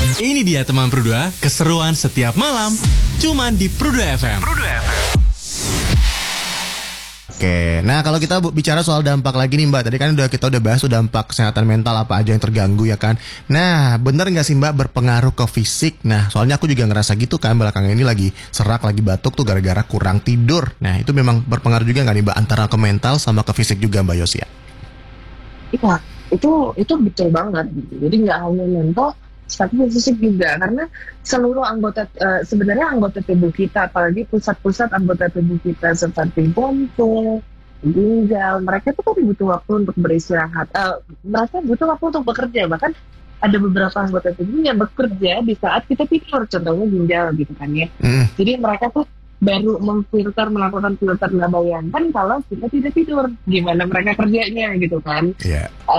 Ini dia teman Prudua, keseruan setiap malam, cuman di Prudua FM. Oke, nah kalau kita bicara soal dampak lagi nih Mbak, tadi kan kita udah bahas dampak kesehatan mental apa aja yang terganggu ya kan. Nah, bener nggak sih Mbak berpengaruh ke fisik? Nah, soalnya aku juga ngerasa gitu kan belakangan ini lagi serak, lagi batuk tuh gara-gara kurang tidur. Nah, itu memang berpengaruh juga nggak nih Mbak antara ke mental sama ke fisik juga Mbak Yosia? Iya, itu betul banget gitu. Jadi nggak hanya mental, tapi fisik juga, karena seluruh anggota sebenarnya anggota tubuh kita, apalagi pusat-pusat anggota tubuh kita seperti jantung, ginjal, mereka tuh kan butuh waktu untuk beristirahat. Mereka butuh waktu untuk bekerja, bahkan ada beberapa anggota tubuh yang bekerja di saat kita tidur, contohnya ginjal gitu kan ya. Jadi mereka tuh baru melakukan filter, nggak bayangkan kalau kita tidak tidur, gimana mereka kerjanya gitu kan.